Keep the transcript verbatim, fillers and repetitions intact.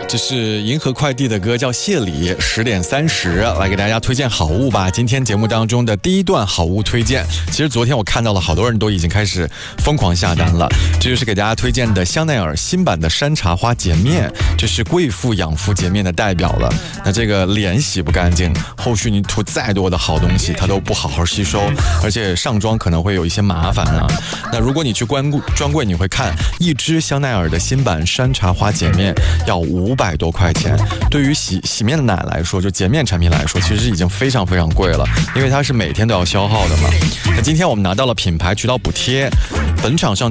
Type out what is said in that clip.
这是银河快递的歌，叫谢礼。十点三十，来给大家推荐好物吧。今天节目当中的第一段好物推荐，其实昨天我看到了好多人都已经开始疯狂下单了。这就是给大家推荐的香奈儿新版的山茶花洁面，这是贵妇养肤洁面的代表了。那这个脸洗不干净，后续你涂再多的好东西，它都不好好吸收，而且上妆可能会有一些麻烦啊。那如果你去关专柜，你会看一支香奈儿的新版山茶花洁面要五百多块钱，对于洗洗面奶来说，就洁面产品来说，其实已经非常非常贵了，因为它是每天都要消耗的嘛。那今天我们拿到了品牌渠道补贴，本场上